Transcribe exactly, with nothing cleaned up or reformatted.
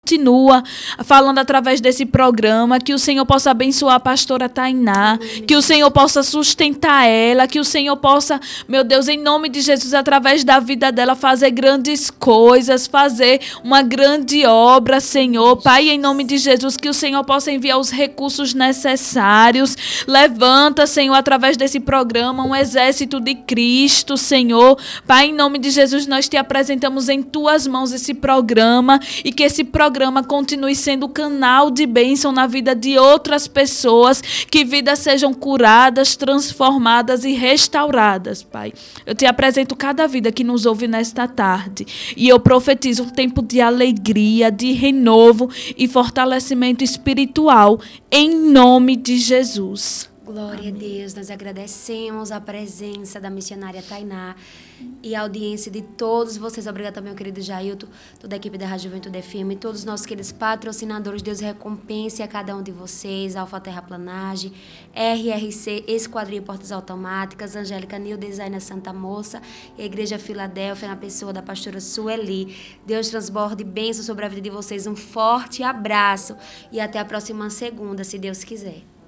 continua falando através desse programa, que o Senhor possa abençoar a pastora Tainá, que o Senhor possa sustentar ela, que o Senhor possa, meu Deus, em nome de Jesus, através da vida dela, fazer grandes coisas, fazer uma grande obra, Senhor. Pai, em nome de Jesus, que o Senhor possa enviar os recursos necessários. Levanta, Senhor, através desse programa, um exército de Cristo, Senhor. Pai, em nome de Jesus, nós te apresentamos em tuas mãos esse programa e que esse programa continue sendo canal de bênção na vida de outras pessoas, que vidas sejam curadas, transformadas e restauradas, Pai. Eu te apresento cada vida que nos ouve nesta tarde e eu profetizo um tempo de alegria, de renovo e fortalecimento espiritual em nome de Jesus. Glória Amém. A Deus, nós agradecemos a presença da missionária Tainá e a audiência de todos vocês. Obrigada também ao querido Jailton, toda a equipe da Rádio Juventude F M, todos os nossos queridos patrocinadores. Deus recompense a cada um de vocês, Alfa Terraplanagem, R R C, Esquadrilha Portas Automáticas, Angélica New Designer Santa Moça e a Igreja Filadélfia, na pessoa da pastora Sueli. Deus transborde bênção sobre a vida de vocês. Um forte abraço e até a próxima segunda, se Deus quiser.